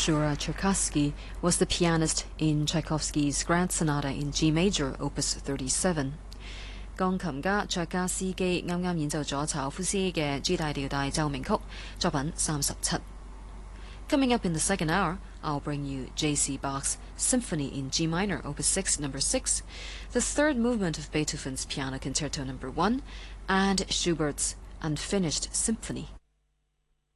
Shura Cherkassky was the pianist in Tchaikovsky's Grand Sonata in G Major, Opus 37. 鋼琴家卓加斯基啱啱演奏咗柴可夫斯基嘅 G 大調大奏鳴曲，作品37。Coming up in the second hour, I'll bring you J.C. Bach's Symphony in G minor, Opus 6, number 6, the third movement of Beethoven's Piano Concerto No. 1, and Schubert's Unfinished Symphony.